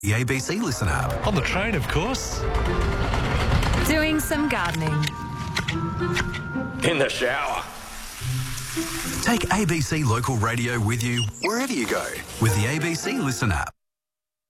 The ABC Listen app. On the train, of course. Doing some gardening. In the shower. Take ABC Local Radio with you wherever you go with the ABC Listen app.